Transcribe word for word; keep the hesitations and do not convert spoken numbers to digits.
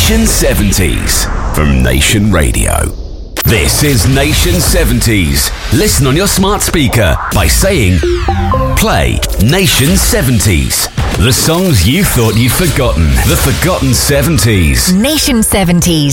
Nation seventies from Nation Radio. This is Nation seventies. Listen on your smart speaker by saying, play Nation seventies. The songs you thought you'd forgotten. The forgotten seventies. Nation seventies.